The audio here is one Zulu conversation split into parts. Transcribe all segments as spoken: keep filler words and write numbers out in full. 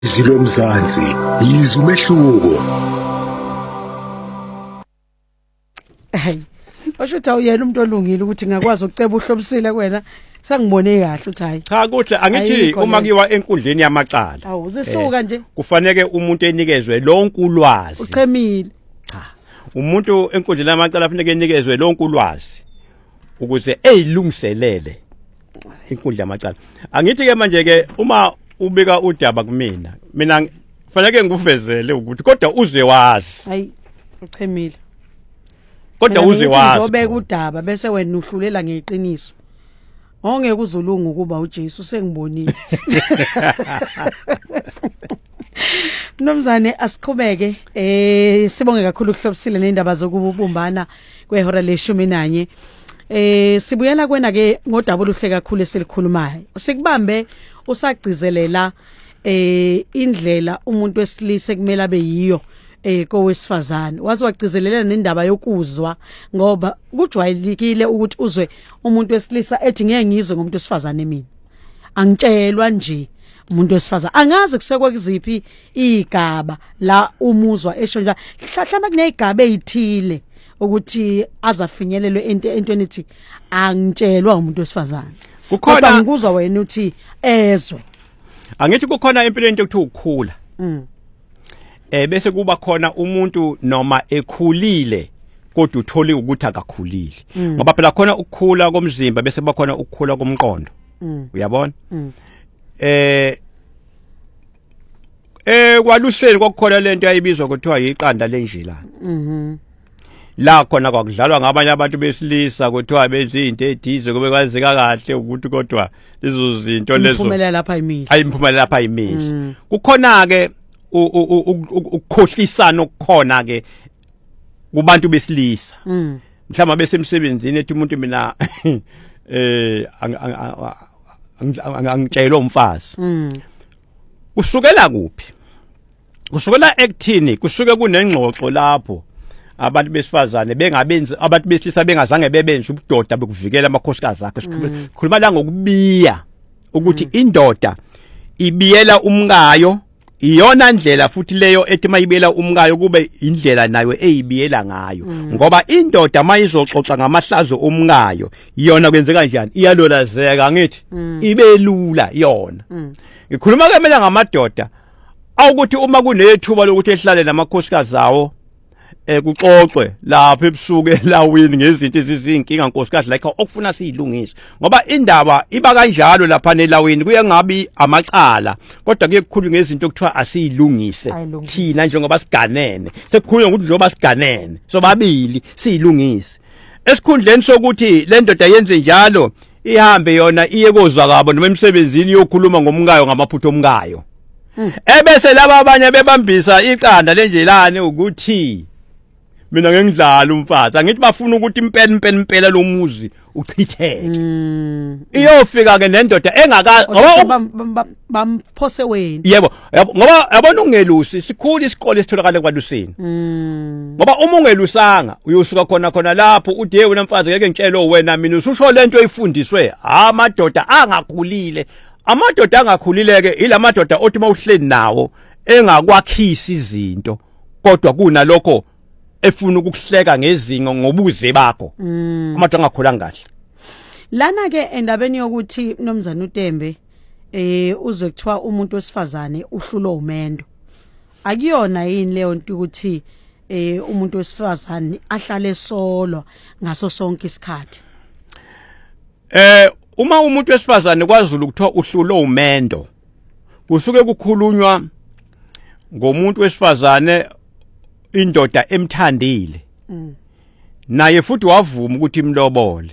Zilomzansi yizwe umehluko. Hey, washo uthi awuyena umuntu olungile ukuthi ngakwazi ukuceba uhlobisile kuwena. Sangibone kahle uthi hayi. Cha kuhle angithi uma kiwa enkundleni yamacala. Awu uzisuka nje. Kufanele umuntu enikezwe lonke ulwazi. Uchemile. Cha. Umuntu enkundleni yamacala kufanele enikezwe lonke ulwazi ukuze eyilungiselele inkundla yamacala. Angithi ke manje ke uma ubika udaba kumina mina kufanele ngikuvezele ukuthi kodwa uzwe wazi. Hayi uchemile. Kodwa uzwe wazi. Uzobeka udaba bese wena uhlulela ngeqiniso. Ongeke uzulunga ukuba uJesu sengibonile. Nomzane asiqhubeke eh sibonge kakhulu ukuhlobisile nendaba zokubumbana kwehora leshumi nanye. Eh sibuyela kwena ke ngodaba oluhle kakhulu esilikhulumayo. Sikubambe usagcizelela eh indlela umuntu wesilisa kumele abe yiyo eh kowesifazane. Wazi wagcizelela nendaba yokuzwa ngoba kujwayelekile ukuthi uzwe umuntu wesilisa ethi ngeke ngizwe ngomuntu wesifazane mina. Angitshelwa nje umuntu wesifazane. Angazi kusekwe kuziphi igaba la umuzwa esho nje hlahla kunezigaba ezithile ukuthi azafinyelelwe entweni ethi angitshelwa umuntu wesifazane. Kukhona ngikuzwa wena uthi ezwe. Angithi kukhona impilo into ekuthiwa ukukhula. Mm. Eh bese kuba khona umuntu noma ekhulile kodwa uthole ukuthi akakhulile. Ngoba phela khona ukukhula komzimba bese bakhona ukukhula komqondo. Uyabona? Eh eh kwaluseni kwakukhona lento ayibizwa kuthiwa yiqanda lenjilana. Mhm. La khona kwakudlalwa ngabanye abantu besilisa kuthiwa benza izinto ethize kube kwazeka kahle ukuthi kodwa lezo zinto lezo imphumelelo lapha imile. Ayimphumela lapha imile. Kukhona ke ukukhohlisana okukhona ke kubantu besilisa. Mhlawumbe besemsebenzini ethi umuntu mina eh angitshelwa umfazi. Usukela kuphi? Kusukela ekuthini? Kusuke kunengxoxo lapho abantu besifazane bengabenzi abantu besilisa bengazange bebenze ubudoda bekuvikela amakhosikazi akhe. Sikhuluma la ngokubiya ukuthi indoda ibiyela umkayo iyona ndlela futhi leyo ethi mayibela umkayo kube indlela nayo eyibiyela ngayo ngoba indoda mayizoxoxa ngamahlazo omkayo iyona kwenzeka kanjani iyalolazeka ngithi ibe lula yona. Ngikhuluma ke mina ngamadoda awukuthi uma kunethuba lokuthi ehlale namakhosikazi awo eh kuxoxwe lapha ebusuku elawini ngezinto ezizinkinga nkosikazi like okufuna siyilungise ngoba indaba iba kanjalo lapha nelawini kuye ngabi amacala kodwa kuye kukhulu ngezinto okuthiwa asiyilungise thina njengoba siganene sekukhulunywa ukuthi njengoba siganene sobabili siyilungise esikhundleni sokuthi le ndoda yenze njalo ihambe yona iye kozwa kabo noma emsebenzini yokhuluma ngomkayo ngamaphutho omkayo ebese laba abanye bebambisa iqanda lenjelane ukuthi mina ngengidlala umfazi angithi bafuna ukuthi impela impela impela lo muzi uchitheke. Iyofika ke nendoda engaka ngoba bamphose wena. Yebo ngoba yabona ungelusi sikhulu isikole esitholakala kwalusini. Ngoba uma ungelusanga uyosuka khona khona lapho uthi hey wena mfazi ngeke ngitshelo wena mina ususho lento oyifundiswe amadoda angakhulile. Amadoda angakhulileke ilamadoda othi mawuhleli nawo engakwakhisi izinto kodwa kunalokho efuna ukuhleka ngezingo ngobuze bakho amadoda angakhulanga kahle. Lana ke endabeni yokuthi nomzana uTembe eh uzwe kuthiwa umuntu wesifazane uhlulo umendo. Akuyona yini leyo nto ukuthi eh umuntu wesifazane ahlale solo ngaso sonke isikhathi. Eh uma umuntu wesifazane kwaZulu kuthiwa uhlulo umendo kusuke kukhulunywa ngomuntu wesifazane indoda emthandile naye futhi wavuma ukuthi imlobole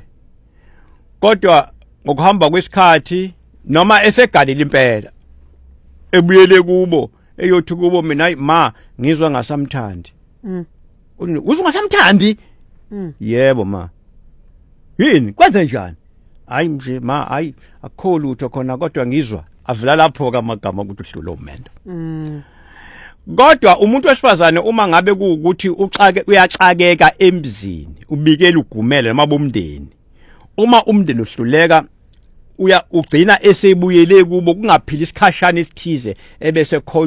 kodwa ngokuhamba kwesikhathi noma esegalile impela ebuyele kubo eyothi kubo mina ma ngizwa ngasamthandi uzwa ngasamthandi yebo ma yini kwenze njani hayi nje ma hayi akho lutho khona kodwa ngizwa avela lapho kamagama ukuthi uhlulo umendo. Kodwa umuntu wesifazane uma ngabe kuukuthi uxake uyaxakeka emzini ubikela ugumele noma bomndeni uma umndeni uhluleka uya ugcina esebuyele kubo kungaphili isikhashana esithize ebese